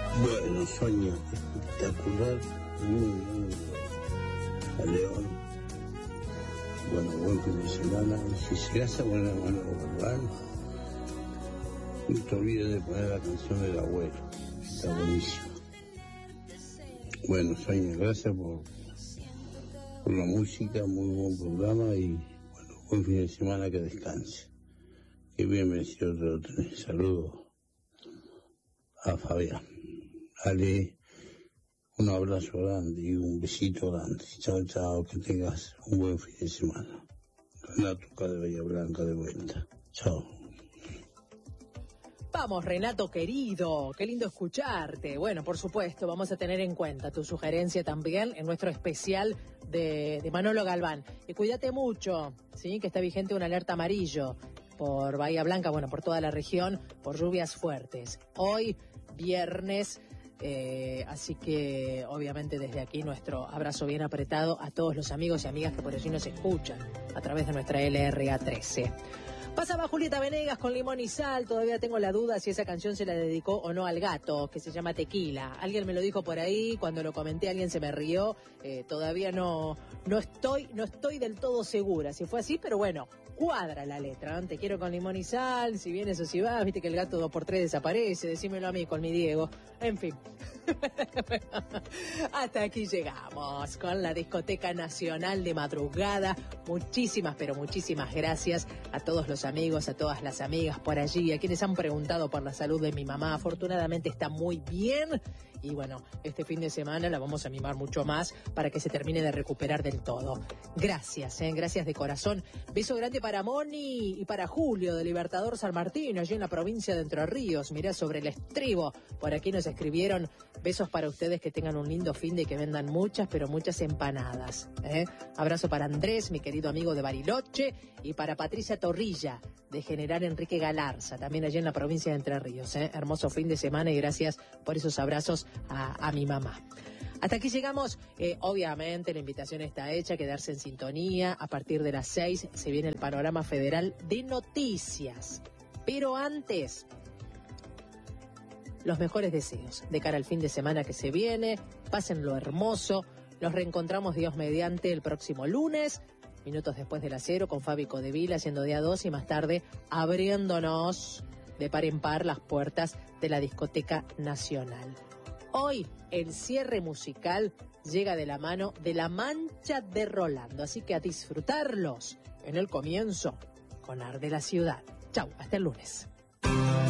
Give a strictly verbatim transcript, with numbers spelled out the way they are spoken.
Bueno, sueño espectacular, muy, muy bueno. A León. Bueno, buen fin de semana. Si llegas a poner la mano Galván, no te olvides de poner la canción del abuelo. Está buenísimo. Bueno, sueño, gracias por, por la música, muy buen programa y bueno, buen fin de semana, que descanse. Qué bien merecido te lo tenés. Saludos a Fabián. Dale un abrazo grande y un besito grande. Chao, chao, que tengas un buen fin de semana. Renato acá de Bahía Blanca de vuelta. Chao. Vamos, Renato querido, qué lindo escucharte. Bueno, por supuesto, vamos a tener en cuenta tu sugerencia también en nuestro especial de, de Manolo Galván. Y cuídate mucho, ¿sí? Que está vigente una alerta amarillo por Bahía Blanca, bueno, por toda la región, por lluvias fuertes. Hoy, viernes, eh, así que obviamente desde aquí nuestro abrazo bien apretado a todos los amigos y amigas que por allí nos escuchan a través de nuestra L R A trece. Pasaba Julieta Venegas con Limón y Sal. Todavía tengo la duda si esa canción se la dedicó o no al gato, que se llama Tequila. Alguien me lo dijo por ahí, cuando lo comenté alguien se me rió. Eh, todavía no, no, estoy, no estoy del todo segura si fue así, pero bueno, cuadra la letra, ¿no? Te quiero con limón y sal, si vienes o si vas, viste que el gato dos por tres desaparece, decímelo a mí con mi Diego. En fin. Hasta aquí llegamos con la Discoteca Nacional de Madrugada. Muchísimas, pero muchísimas gracias a todos los amigos, a todas las amigas por allí, a quienes han preguntado por la salud de mi mamá. Afortunadamente está muy bien y bueno, este fin de semana la vamos a mimar mucho más para que se termine de recuperar del todo. Gracias, eh, gracias de corazón. Beso grande para Moni y para Julio de Libertador San Martín, allí en la provincia de Entre Ríos. Mirá, sobre el estribo, por aquí nos escribieron. Besos para ustedes, que tengan un lindo fin de, que vendan muchas, pero muchas empanadas. ¿eh? Abrazo para Andrés, mi querido amigo de Bariloche, y para Patricia Torrilla, de General Enrique Galarza, también allá en la provincia de Entre Ríos. ¿eh? Hermoso fin de semana y gracias por esos abrazos a, a mi mamá. Hasta aquí llegamos. Eh, obviamente la invitación está hecha, quedarse en sintonía. A partir de las seis se viene el panorama federal de noticias. Pero antes, los mejores deseos de cara al fin de semana que se viene. Pásenlo hermoso. Nos reencontramos, Dios mediante, el próximo lunes, minutos después de las cero, con Fabi Codevila haciendo día dos y más tarde abriéndonos de par en par las puertas de la Discoteca Nacional. Hoy el cierre musical llega de la mano de La Mancha de Rolando, así que a disfrutarlos en el comienzo con Arde la Ciudad. Chau, hasta el lunes.